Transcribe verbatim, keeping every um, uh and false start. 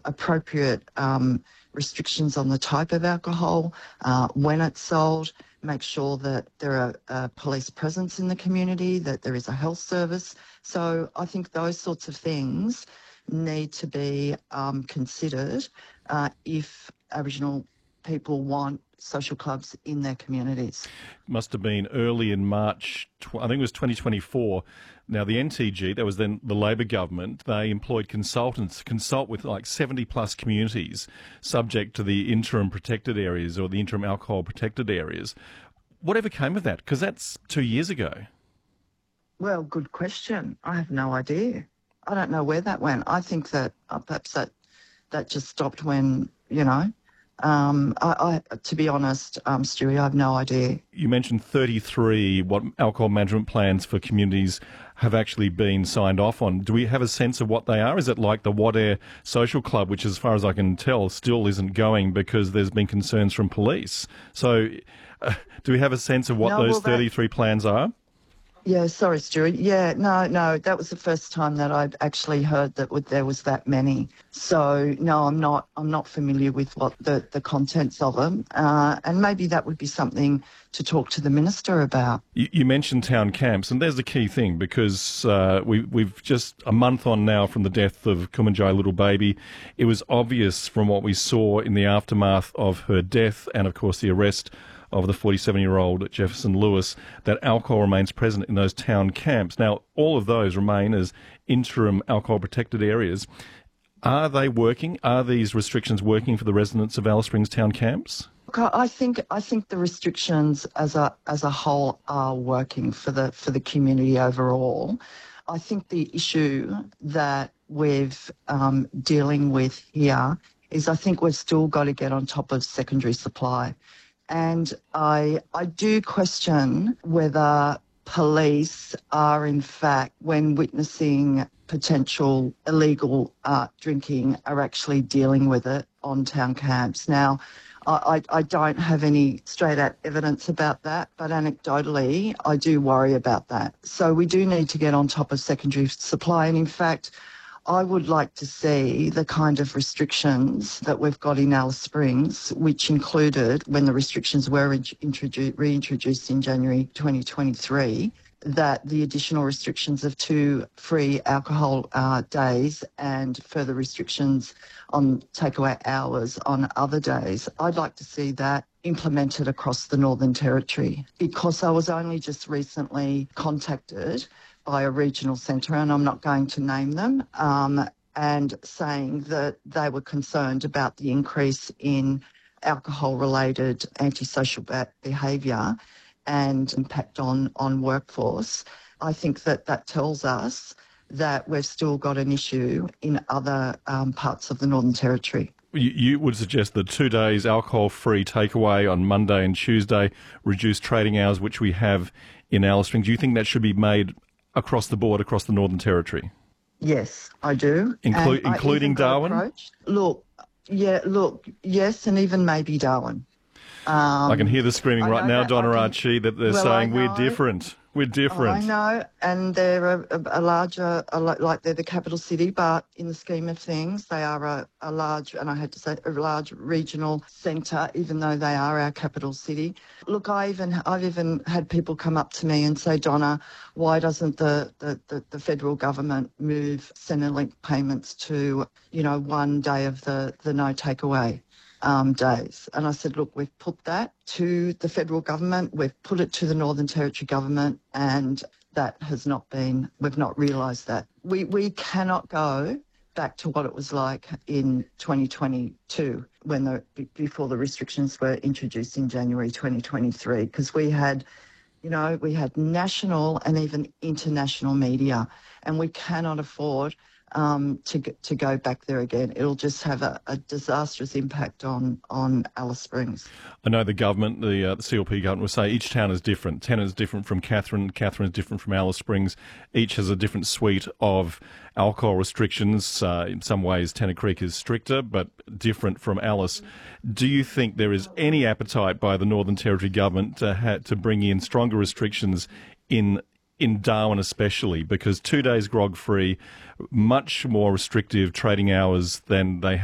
appropriate um, restrictions on the type of alcohol, uh, when it's sold, make sure that there are uh, police presence in the community, that there is a health service. So I think those sorts of things need to be um, considered uh, if Aboriginal people want social clubs in their communities. Must have been early in March, I think it was twenty twenty-four. Now, the N T G, that was then the Labor government, they employed consultants to consult with like seventy plus communities subject to the interim protected areas or the interim alcohol protected areas. Whatever came of that? Because that's two years ago. Well, good question. I have no idea. I don't know where that went. I think that uh, perhaps that that just stopped when, you know, Um, I, I, to be honest, um, Stewie, I have no idea. You mentioned thirty-three, what alcohol management plans for communities have actually been signed off on. Do we have a sense of what they are? Is it like the Wadair Social Club, which as far as I can tell still isn't going because there's been concerns from police? So uh, do we have a sense of what no, those well, that... thirty-three plans are? Yeah, sorry, Stuart. Yeah, no, no, that was the first time that I'd actually heard that there was that many. So no, I'm not. I'm not familiar with what the, the contents of them, uh, and maybe that would be something to talk to the minister about. You, you mentioned town camps, and there's the key thing because uh, we, we've just a month on now from the death of Kumanjai Little Baby. It was obvious from what we saw in the aftermath of her death, and of course the arrest of the forty-seven-year-old Jefferson Lewis, that alcohol remains present in those town camps. Now, all of those remain as interim alcohol-protected areas. Are they working? Are these restrictions working for the residents of Alice Springs town camps? Look, I think I think the restrictions as a as a whole are working for the for the community overall. I think the issue that we're um, dealing with here is I think we've still got to get on top of secondary supply. And I I do question whether police are in fact, when witnessing potential illegal uh, drinking, are actually dealing with it on town camps. Now, I, I don't have any straight out evidence about that, but anecdotally, I do worry about that. So we do need to get on top of secondary supply. And in fact, I would like to see the kind of restrictions that we've got in Alice Springs, which included, when the restrictions were introduced, reintroduced in January twenty twenty-three, that the additional restrictions of two free alcohol uh, days and further restrictions on takeaway hours on other days, I'd like to see that implemented across the Northern Territory, because I was only just recently contacted by a regional centre, and I'm not going to name them, um, and saying that they were concerned about the increase in alcohol-related antisocial behaviour and impact on, on workforce. I think that that tells us that we've still got an issue in other um, parts of the Northern Territory. You, you would suggest that two days alcohol-free takeaway on Monday and Tuesday, reduced trading hours, which we have in Alice Springs. Do you think that should be made across the board, across the Northern Territory? Yes, I do. Inclu- including Darwin? Approached. Look, yeah, look, yes, and even maybe Darwin. Um, I can hear the screaming right now, Donna Archie, that they're well, saying we're different. We're different. I know, and they're a, a, a larger, a, like they're the capital city, but in the scheme of things, they are a, a large, and I had to say, a large regional centre, even though they are our capital city. Look, I even, I've even had people come up to me and say, Donna, why doesn't the, the, the, the federal government move Centrelink payments to, you know, one day of the, the no takeaway Um, days? And I said, look, we've put that to the federal government, we've put it to the Northern Territory government, and that has not been, we've not realised that. We we cannot go back to what it was like in twenty twenty-two, when the before the restrictions were introduced in January twenty twenty-three, because we had, you know, we had national and even international media, and we cannot afford Um, to to go back there again. It'll just have a, a disastrous impact on, on Alice Springs. I know the government, the, uh, the C L P government, will say each town is different. Tenor is different from Katherine, Katherine is different from Alice Springs. Each has a different suite of alcohol restrictions. Uh, in some ways, Tenor Creek is stricter, but different from Alice. Do you think there is any appetite by the Northern Territory government to, ha- to bring in stronger restrictions in in Darwin especially, because two days grog-free, much more restrictive trading hours than they